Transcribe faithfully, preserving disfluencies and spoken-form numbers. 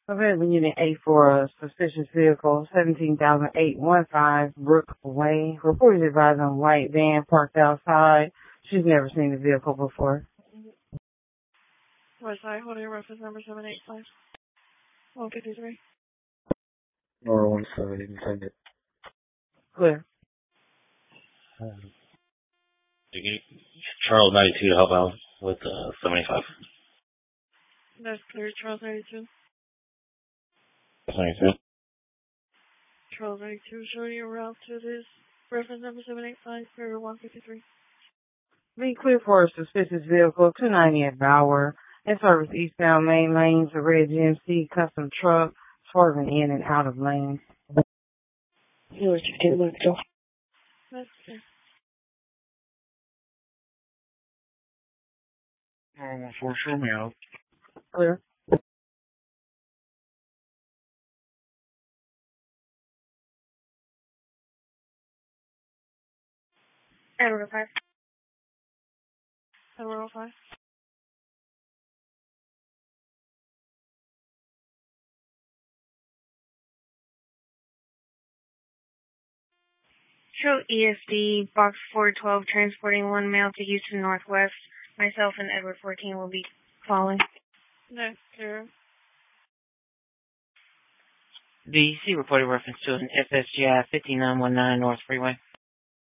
Available Unit eight for a suspicious vehicle, seventeen thousand eight hundred fifteen Brook Way. Report is advised on a white van parked outside. She's never seen the vehicle before. West Side, holding reference number seven eight five one fifty-three. Nor one side, intended. Clear. Um, Charles ninety-two to help out with uh, seventy-five. That's clear, Charles ninety-two. ninety-two. Charles ninety-two, showing you route to this reference number seven eight five, period one fifty-three. Be clear for a suspicious vehicle, two ninety at Bauer. In service eastbound main lanes, a red G M C custom truck, swerving in and out of lanes. Yours, fifteen minutes ago. That's clear. Nor one four, show me out. Clear. Edward five. Edward five. Show E S D, box four twelve, transporting one male to Houston Northwest. Myself and Edward fourteen will be following. That's clear. D C reported reference to an F S G I fifty-nine nineteen North Freeway.